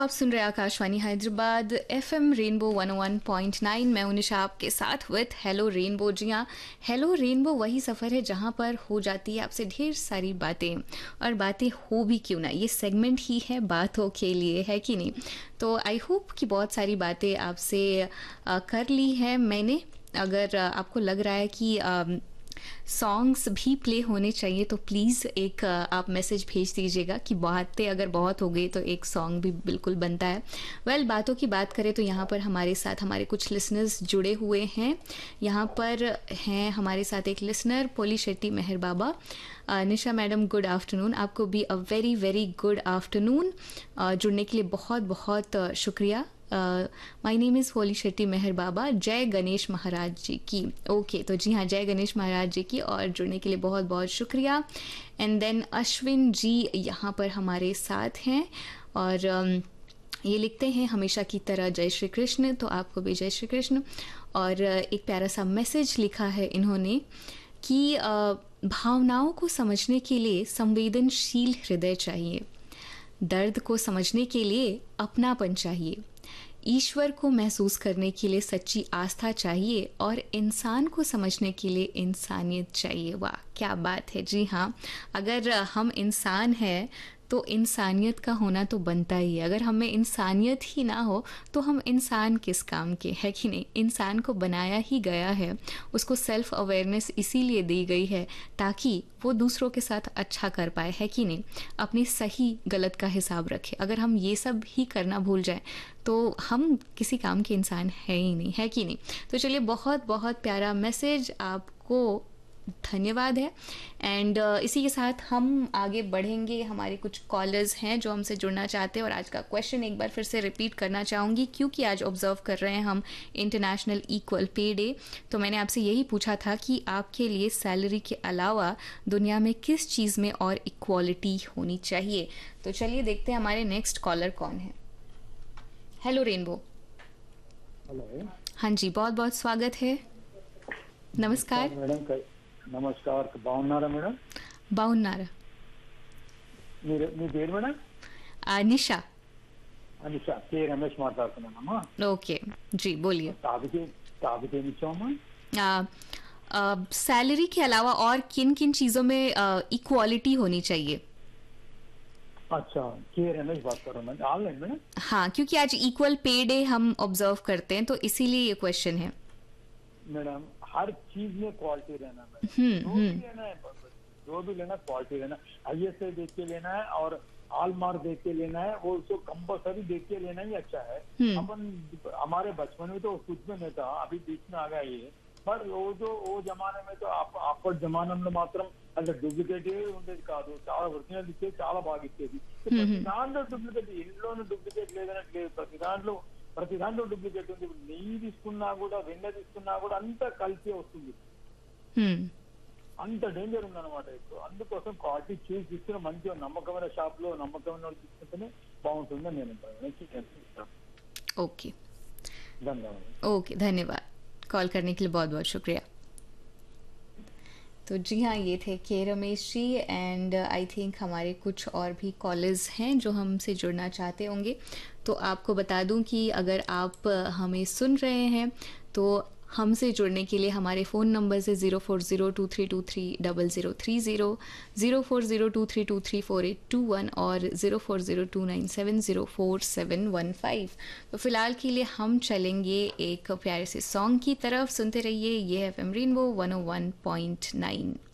आप सुन रहे हैं आकाशवाणी हैदराबाद एफएम रेनबो 101.9। मैं हूं निशा आपके साथ विथ हेलो रेनबो। जी हाँ, हेलो रेनबो वही सफ़र है जहां पर हो जाती है आपसे ढेर सारी बातें, और बातें हो भी क्यों ना, ये सेगमेंट ही है बातों के लिए, है कि नहीं। तो आई होप कि बहुत सारी बातें आपसे कर ली है मैंने। अगर आपको लग रहा है कि सॉन्ग्स भी प्ले होने चाहिए तो प्लीज़ एक आप मैसेज भेज दीजिएगा कि बातें अगर बहुत हो गई तो एक सॉन्ग भी बिल्कुल बनता है। वेल, बातों की बात करें तो यहाँ पर हमारे साथ हमारे कुछ लिसनर्स जुड़े हुए हैं। यहाँ पर हैं हमारे साथ एक लिसनर पोली शेट्टी मेहर बाबा। निशा मैडम, गुड आफ्टरनून। आपको भी a very very good afternoon. जुड़ने के लिए बहुत बहुत शुक्रिया। My name is Holi Shetty मेहर बाबा। जय गणेश महाराज जी की। ओके, तो जी हाँ, जय गणेश महाराज जी की, और जुड़ने के लिए बहुत बहुत शुक्रिया। एंड देन अश्विन जी यहाँ पर हमारे साथ हैं, और ये लिखते हैं हमेशा की तरह जय श्री कृष्ण। तो आपको भी जय श्री कृष्ण। और एक प्यारा सा मैसेज लिखा है इन्होंने कि भावनाओं को समझने के लिए संवेदनशील हृदय चाहिए, दर्द को समझने के लिए अपनापन चाहिए, ईश्वर को महसूस करने के लिए सच्ची आस्था चाहिए, और इंसान को समझने के लिए इंसानियत चाहिए। वाह, क्या बात है। जी हाँ, अगर हम इंसान हैं तो इंसानियत का होना तो बनता ही है। अगर हमें इंसानियत ही ना हो तो हम इंसान किस काम के, है कि नहीं। इंसान को बनाया ही गया है, उसको सेल्फ अवेयरनेस इसीलिए दी गई है ताकि वो दूसरों के साथ अच्छा कर पाए, है कि नहीं। अपनी सही गलत का हिसाब रखे। अगर हम ये सब ही करना भूल जाएं तो हम किसी काम के इंसान है ही नहीं, है कि नहीं। तो चलिए, बहुत बहुत प्यारा मैसेज, आपको धन्यवाद है। एंड इसी के साथ हम आगे बढ़ेंगे। हमारे कुछ कॉलर्स हैं जो हमसे जुड़ना चाहते हैं, और आज का क्वेश्चन एक बार फिर से रिपीट करना चाहूँगी क्योंकि आज ऑब्जर्व कर रहे हैं हम इंटरनेशनल इक्वल पे डे। तो मैंने आपसे यही पूछा था कि आपके लिए सैलरी के अलावा दुनिया में किस चीज़ में और इक्वालिटी होनी चाहिए। तो चलिए देखते हैं हमारे नेक्स्ट कॉलर कौन है। Hello rainbow. हेलो। हाँ जी, बहुत बहुत स्वागत है। नमस्कार మేడం, నమస్కార్. బాగున్నారా మేడం? బాగున్నారా? మీ పేరు మేడం? निशा। అనిషా. కే రమేష్ మాట్లాడుతున్నానమ్మా. ओके जी, बोलिए। టాపిక్ ఏమి ఇచ్చామమ్మా? सैलरी के अलावा और किन किन चीज़ों में इक्वालिटी होनी चाहिए। अच्छा, के रमेश बात कर रहा हूँ. Online madam? हाँ, क्योंकि आज इक्वल पे डे हम ऑब्जर्व करते हैं तो इसीलिए ये क्वेश्चन है। मैडम, हर चीज में क्वालिटी रहना मैडम, जो भी लेना है, जो भी लेना क्वालिटी रहना। ISI देख के लेना है और ऑल मार्क देख के लेना है, वो उसको कंपल्सरी देख के लेना ही अच्छा है। अपन हमारे बचपन में तो कुछ भी नहीं था, अभी बीच में आ गया ये। पर वो జమానే में तो అప్పటి జమానంలో మాత్రం అంటే డూప్లికేట్ ఉండేది కాదు, చాలా ఒరిజినల్ ఇచ్చేది, చాలా బాగా ఇచ్చేది. ప్రతి దాంట్లో డూప్లికేట్, ఇంట్లోనూ డూప్లికేట్ లేదన్నట్టు లేదు. ప్రతి దాంట్లో డూప్లికేట్ ఉంది. నెయ్యి తీసుకున్నా కూడా, వెన్న తీసుకున్నా కూడా అంతా కలిసి వస్తుంది. అంత డేంజర్ ఉందన్నమాట ఇప్పుడు. అందుకోసం క్వాలిటీ చూసి తీసుకున్న మంచిగా నమ్మకమైన షాప్ లో నమ్మకమైన వాళ్ళు తీసుకుంటేనే బాగుంటుందని నేను ओके, ధన్యవాదాలు. ओके, धन्यवाद। कॉल करने के लिए बहुत बहुत शुक्रिया। तो जी हाँ, ये थे के Ramesh ji. And I think हमारे कुछ और भी कॉलर्स हैं जो हमसे जुड़ना चाहते होंगे। तो आपको बता दूं कि अगर आप हमें सुन रहे हैं तो हमसे जुड़ने के लिए हमारे फ़ोन नंबर से 0402323030, 0402323481 और 040297047115। तो फिलहाल के लिए हम चलेंगे एक प्यारे से सॉन्ग की तरफ। सुनते रहिए, ये है FM रेनबो 101.9।